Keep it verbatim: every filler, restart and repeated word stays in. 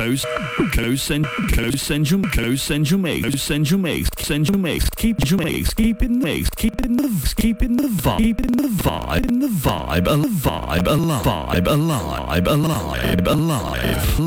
go, go send, go send your, go send your mix, go send your mix, send your mix, keep your mix, keep in the mix, keep in the, keep in the vibe, keep in the vibe, in the vibe, a vibe, alive, vibe, alive, alive, alive.